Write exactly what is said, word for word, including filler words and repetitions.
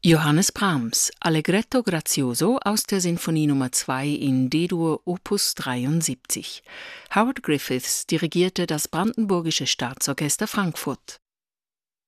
Johannes Brahms, Allegretto grazioso aus der Sinfonie Nummer zwei in D-Dur Opus dreiundsiebzig. Howard Griffiths dirigierte das Brandenburgische Staatsorchester Frankfurt.